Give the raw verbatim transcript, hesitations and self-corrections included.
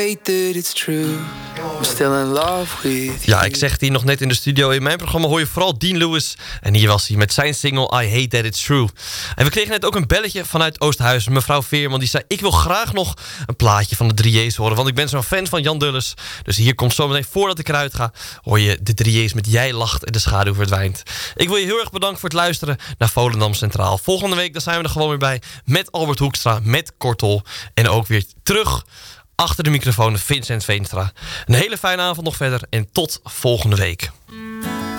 Ja, ik zeg die nog net in de studio. In mijn programma hoor je vooral Dean Lewis. En hier was hij met zijn single I Hate That It's True. En we kregen net ook een belletje vanuit Oosthuizen. Mevrouw Veerman die zei: ik wil graag nog een plaatje van de drie J's horen. Want ik ben zo'n fan van Jan Dulles. Dus hier komt zometeen, voordat ik eruit ga, hoor je de drie J's met Jij lacht en de schaduw verdwijnt. Ik wil je heel erg bedanken voor het luisteren naar Volendam Centraal. Volgende week dan zijn we er gewoon weer bij. Met Albert Hoekstra, met Kortol. En ook weer terug achter de microfoon Vincent Veenstra. Een hele fijne avond nog verder en tot volgende week.